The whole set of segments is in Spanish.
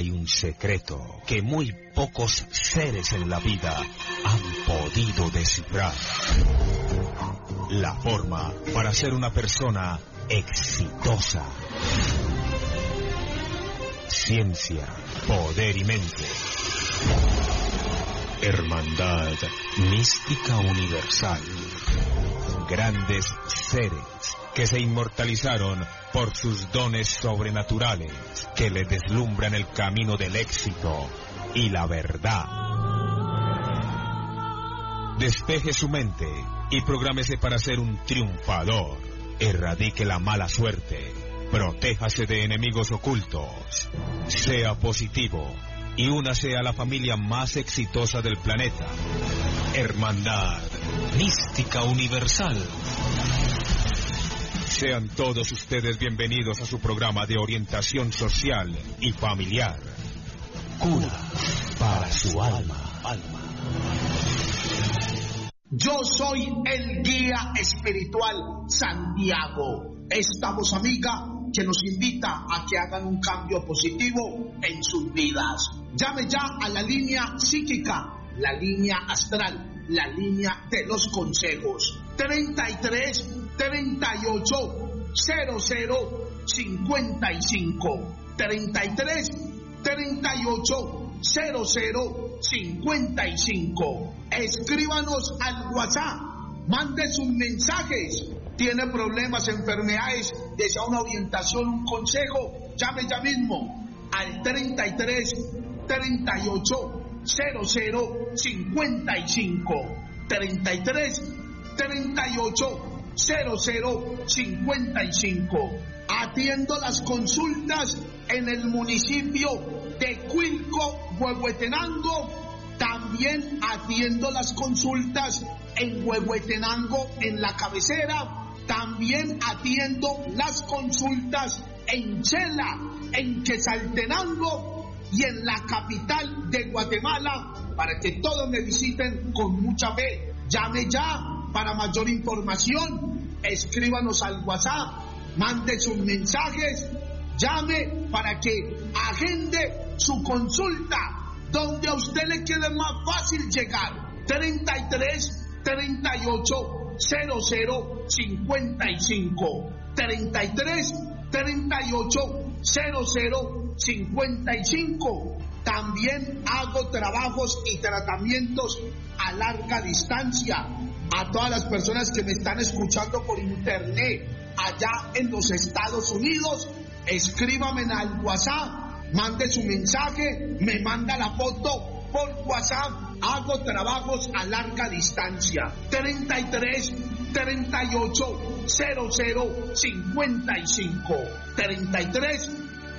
hay un secreto que muy pocos seres en la vida han podido descifrar. La forma para ser una persona exitosa. Ciencia, poder y mente. Hermandad mística universal. Grandes seres que se inmortalizaron por sus dones sobrenaturales, que le deslumbran el camino del éxito y la verdad. Despeje su mente y prográmese para ser un triunfador. Erradique la mala suerte. Protéjase de enemigos ocultos. Sea positivo y únase a la familia más exitosa del planeta. Hermandad mística universal. Sean todos ustedes bienvenidos a su programa de orientación social y familiar. Cura para su alma. Yo soy el guía espiritual Santiago. Esta voz amiga que nos invita a que hagan un cambio positivo en sus vidas. Llame ya a la línea psíquica, la línea astral, la línea de los consejos. 33 38 00 55. 33 38 00 55. Escríbanos al WhatsApp, mande sus mensajes. Tiene problemas, enfermedades, desea una orientación, un consejo, llame ya mismo al 33 38 00 55. 33 38 00 55. Atiendo las consultas en el municipio de Cuilco, Huehuetenango. También atiendo las consultas en Huehuetenango, en la cabecera. También atiendo las consultas en Chela, en Quetzaltenango y en la capital de Guatemala, para que todos me visiten con mucha fe. Llame ya para mayor información. Escríbanos al WhatsApp, mande sus mensajes, llame para que agende su consulta donde a usted le quede más fácil llegar. 33 38 00 55. 33 38 00 55. También hago trabajos y tratamientos a larga distancia. A todas las personas que me están escuchando por internet allá en los Estados Unidos, escríbame al WhatsApp, mande su mensaje, me manda la foto por WhatsApp. Hago trabajos a larga distancia. 33 38 00 55. 33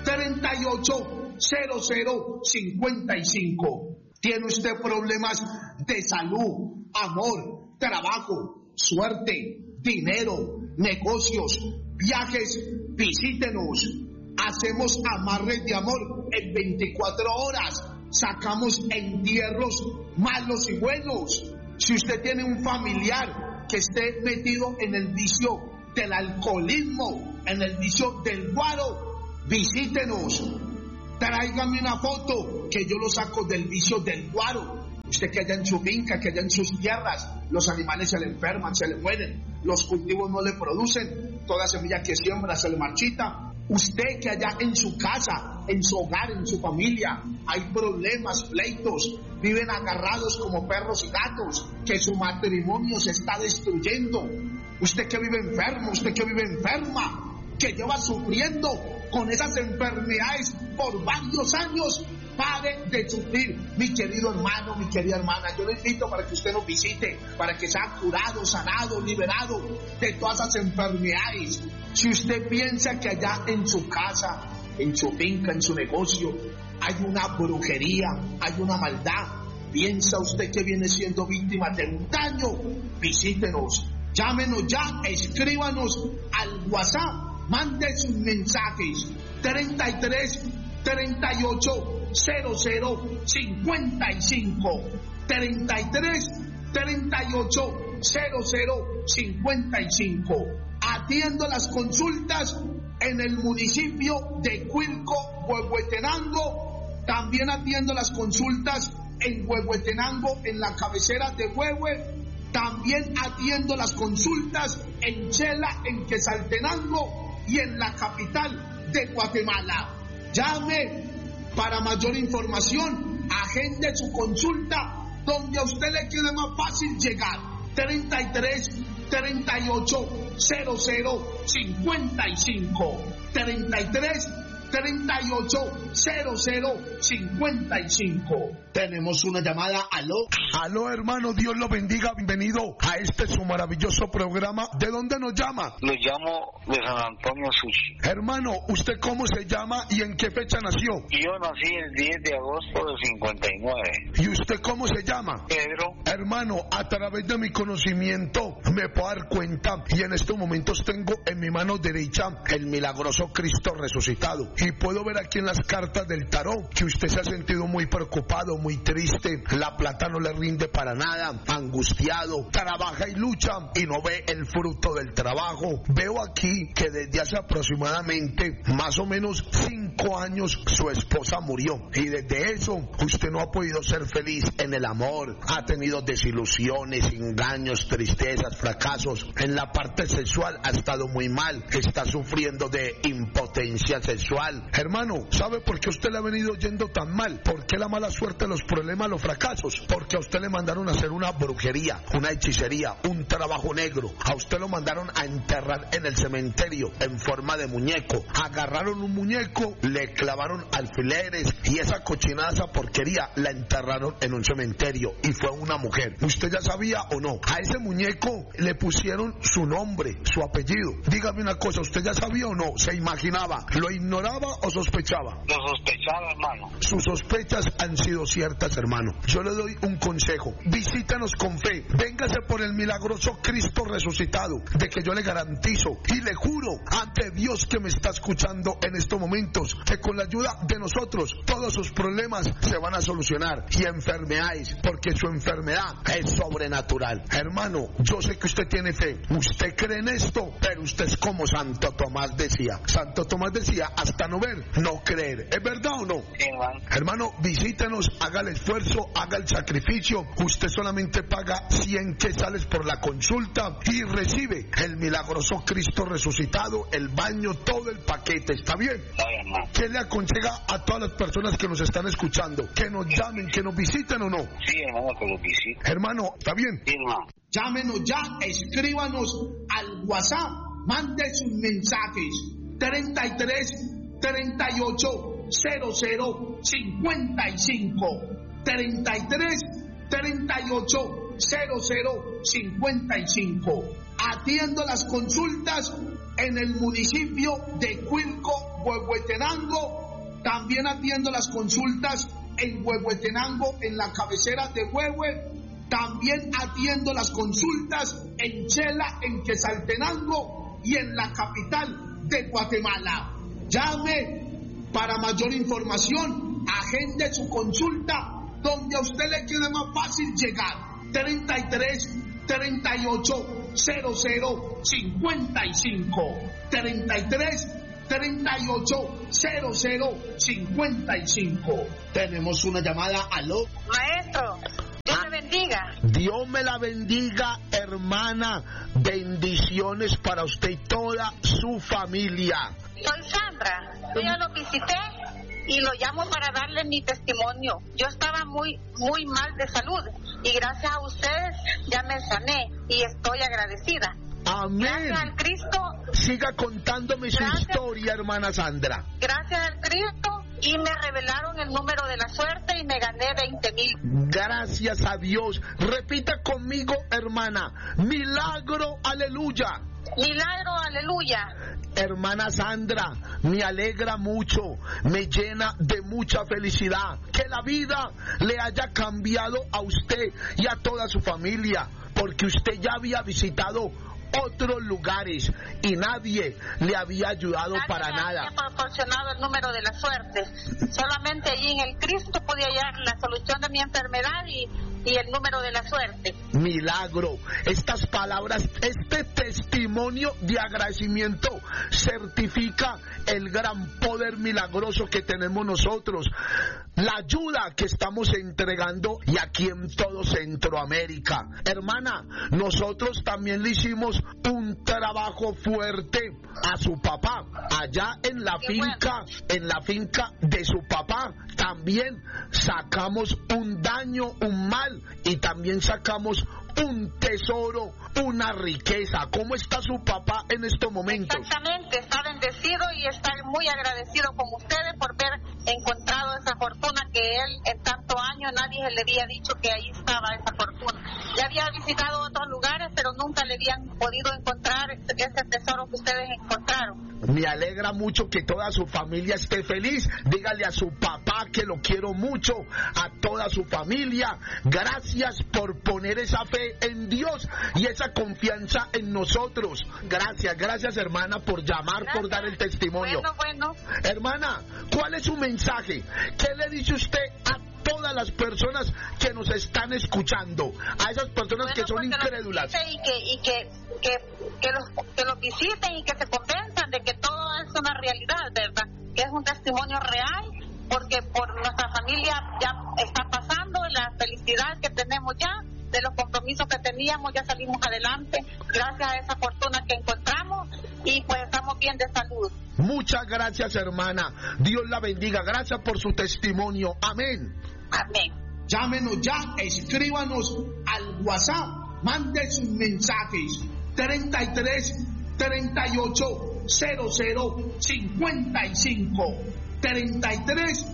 38 00 55. ¿Tiene usted problemas de salud, amor, trabajo, suerte, dinero, negocios, viajes? Visítenos. Hacemos amarres de amor en 24 horas. Sacamos entierros malos y buenos. Si usted tiene un familiar que esté metido en el vicio del alcoholismo, en el vicio del guaro, visítenos. Tráigame una foto que yo lo saco del vicio del guaro. Usted que allá en su finca, que allá en sus tierras, los animales se le enferman, se le mueren, los cultivos no le producen, toda semilla que siembra se le marchita. Usted que allá en su casa, en su hogar, en su familia, hay problemas, pleitos, viven agarrados como perros y gatos, que su matrimonio se está destruyendo. Usted que vive enfermo, usted que vive enferma, que lleva sufriendo con esas enfermedades por varios años, pare de sufrir, mi querido hermano, mi querida hermana. Yo le invito para que usted nos visite, para que sea curado, sanado, liberado de todas esas enfermedades. Si usted piensa que allá en su casa, en su finca, en su negocio, hay una brujería, hay una maldad, piensa usted que viene siendo víctima de un daño, visítenos, llámenos ya, escríbanos al WhatsApp, mande sus mensajes. 33 38 00 55. 33 38 00 55. Atiendo las consultas en el municipio de Cuilco, Huehuetenango. También atiendo las consultas en Huehuetenango, en la cabecera de Huehue. También atiendo las consultas en Chela, en Quetzaltenango y en la capital de Guatemala. Llame para mayor información, agende su consulta donde a usted le quede más fácil llegar. 33 38 00 55 33 38 00 55. Tenemos una llamada. Aló. Aló, hermano, Dios lo bendiga. Bienvenido a este su maravilloso programa. ¿De dónde nos llama? Lo llamo de San Antonio Suchi. Hermano, ¿usted cómo se llama y en qué fecha nació? Yo nací el 10 de agosto del 59. ¿Y usted cómo se llama? Pedro. Hermano, a través de mi conocimiento me puedo dar cuenta y en estos momentos tengo en mi mano derecha el milagroso Cristo resucitado. Y puedo ver aquí en las cartas del tarot que usted se ha sentido muy preocupado, muy triste, la plata no le rinde para nada, angustiado, trabaja y lucha y no ve el fruto del trabajo. Veo aquí que desde hace aproximadamente más o menos 5 años su esposa murió y desde eso usted no ha podido ser feliz en el amor, ha tenido desilusiones, engaños, tristezas, fracasos. En la parte sexual ha estado muy mal, está sufriendo de impotencia sexual. Hermano, ¿sabe por qué a usted le ha venido yendo tan mal? ¿Por qué la mala suerte, los problemas, los fracasos? Porque a usted le mandaron a hacer una brujería, una hechicería, un trabajo negro. A usted lo mandaron a enterrar en el cementerio en forma de muñeco. Agarraron un muñeco, le clavaron alfileres y esa cochinada, esa porquería la enterraron en un cementerio y fue una mujer. ¿Usted ya sabía o no? A ese muñeco le pusieron su nombre, su apellido. Dígame una cosa, ¿usted ya sabía o no? ¿Se imaginaba? ¿Lo ignoraba o sospechaba? Lo sospechaba, hermano. Sus sospechas han sido ciertas, hermano. Yo le doy un consejo. Visítanos con fe. Véngase por el milagroso Cristo resucitado, de que yo le garantizo y le juro ante Dios que me está escuchando en estos momentos, que con la ayuda de nosotros todos sus problemas se van a solucionar y enfermedades, porque su enfermedad es sobrenatural. Hermano, yo sé que usted tiene fe. Usted cree en esto, pero usted es como Santo Tomás decía. Santo Tomás decía, hasta no ver, no creer. ¿Es verdad o no? Sí, hermano. Hermano, visítenos, haga el esfuerzo, haga el sacrificio. Usted solamente paga 100 quetzales por la consulta y recibe el milagroso Cristo resucitado, el baño, todo el paquete. ¿Está bien? Está bien, hermano. ¿Qué le aconseja a todas las personas que nos están escuchando? Que nos llamen, que nos visiten o no. Sí, hermano, que lo visite. Hermano, ¿está bien? Sí, hermano. Llámenos ya, escríbanos al WhatsApp, mande sus mensajes. 33 38 00 55 33 38 00 55. Atiendo las consultas en el municipio de Cuilco, Huehuetenango. También atiendo las consultas en Huehuetenango, en la cabecera de Huehue. También atiendo las consultas en Chela, en Quetzaltenango y en la capital de Guatemala. Llame para mayor información, agende su consulta donde a usted le quede más fácil llegar. 33 38 00 55 33 38 00 55. Tenemos una llamada. Aló. Maestro, Dios me bendiga. Dios me la bendiga, hermana. Bendiciones para usted y toda su familia. Soy Sandra. Yo ya lo visité y lo llamo para darle mi testimonio. Yo estaba muy mal de salud y gracias a ustedes ya me sané y estoy agradecida. Amén. Gracias al Cristo. Siga contándome su historia, hermana Sandra. Gracias al Cristo y me revelaron el número de la suerte y me gané 20,000. Gracias a Dios. Repita conmigo, hermana. Milagro, aleluya. Milagro, aleluya. Hermana Sandra, me alegra mucho, me llena de mucha felicidad que la vida le haya cambiado a usted y a toda su familia, porque usted ya había visitado otros lugares y nadie le había ayudado para nada. Nadie me había proporcionado el número de la suerte. Solamente allí en el Cristo podía hallar la solución de mi enfermedad y el número de la suerte. Milagro. Estas palabras, este testimonio de agradecimiento certifica el gran poder milagroso que tenemos nosotros. la ayuda que estamos entregando y aquí en todo Centroamérica. Hermana, nosotros también le hicimos un trabajo fuerte a su papá, allá en la finca, en la finca de su papá, también sacamos un daño, un mal, y también sacamos un tesoro, una riqueza. ¿Cómo está su papá en estos momentos? Exactamente, está bendecido y está muy agradecido con ustedes por haber encontrado esa fortuna que él en tantos años nadie le había dicho que ahí estaba esa fortuna. Ya había visitado otros lugares, pero nunca le habían podido encontrar ese tesoro que ustedes encontraron. Me alegra mucho que toda su familia esté feliz. Dígale a su papá que lo quiero mucho, a toda su familia. Gracias por poner esa fe en Dios y esa confianza en nosotros. Gracias hermana por llamar, por dar el testimonio. Bueno. Hermana, ¿cuál es su mensaje? ¿Qué le dice usted a todas las personas que nos están escuchando, a esas personas que son incrédulas? Y que los visiten y que se convenzan de que todo es una realidad, ¿verdad? Que es un testimonio real, porque por nuestra familia ya está pasando, la felicidad que tenemos ya, de los compromisos que teníamos, ya salimos adelante, gracias a esa fortuna que encontramos, y pues estamos bien de salud. Muchas gracias, hermana. Dios la bendiga. Gracias por su testimonio. Amén. Amén. Llámenos ya, escríbanos al WhatsApp, mande sus mensajes 33 38 00 55 33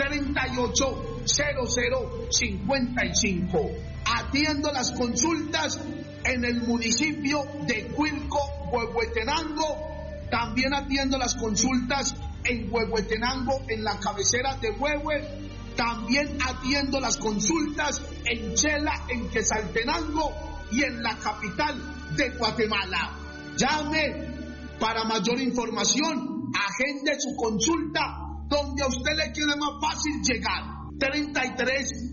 38 00 55. Atiendo las consultas en el municipio de Cuilco, Huehuetenango. También atiendo las consultas en Huehuetenango, en la cabecera de Huehue. También atiendo las consultas en Chela, en Quetzaltenango y en la capital de Guatemala. Llame para mayor información, agende su consulta donde a usted le quede más fácil llegar. 33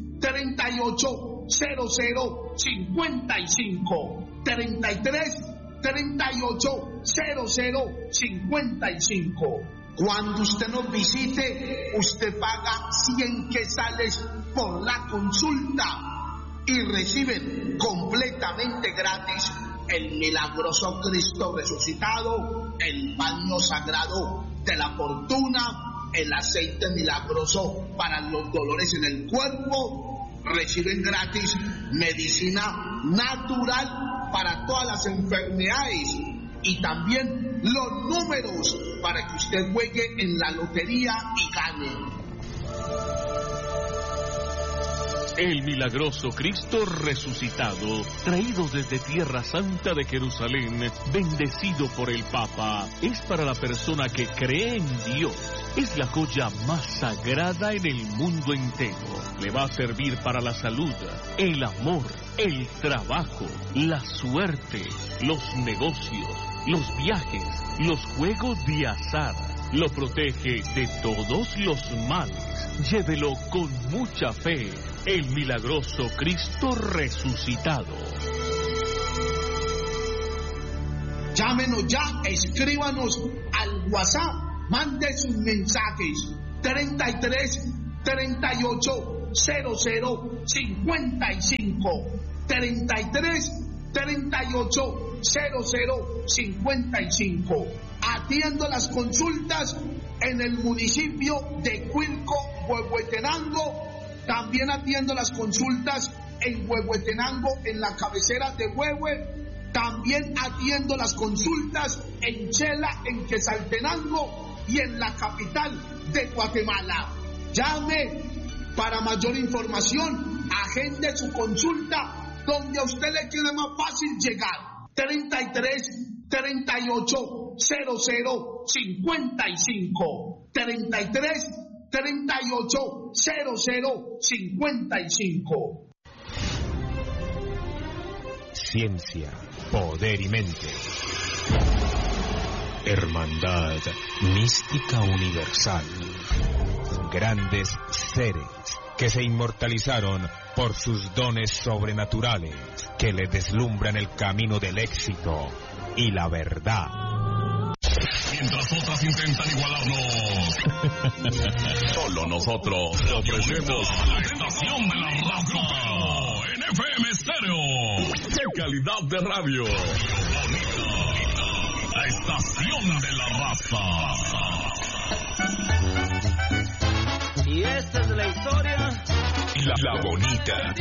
38 00 55 33 38 00 55. Cuando usted nos visite, usted paga 100 quetzales por la consulta y reciben completamente gratis el milagroso Cristo resucitado, el baño sagrado de la fortuna, el aceite milagroso para los dolores en el cuerpo. Reciben gratis medicina natural para todas las enfermedades y también los números para que usted juegue en la lotería y gane. El milagroso Cristo resucitado, traído desde Tierra Santa de Jerusalén, bendecido por el Papa, es para la persona que cree en Dios. Es la joya más sagrada en el mundo entero. Le va a servir para la salud, el amor, el trabajo, la suerte, los negocios, los viajes, los juegos de azar. Lo protege de todos los males. Llévelo con mucha fe. El milagroso Cristo resucitado. Llámenos ya, escríbanos al WhatsApp, mande sus mensajes 33 38 00 55 33 38 00 55. Atiendo las consultas en el municipio de Cuilco, Huehuetenango. También atiendo las consultas en Huehuetenango, en la cabecera de Huehue. También atiendo las consultas en Chela, en Quetzaltenango y en la capital de Guatemala. Llame para mayor información, agende su consulta donde a usted le quede más fácil llegar. 33 38 00 55 33 38 00 55. Ciencia, poder y mente. Hermandad mística universal. Grandes seres que se inmortalizaron por sus dones sobrenaturales, que le deslumbran el camino del éxito y la verdad. Mientras otras intentan igualarnos, solo nos nosotros le ofrecemos la estación de la raza en FM Estéreo. ¡Qué calidad de radio! La estación de la raza. Y esta es la historia. La bonita.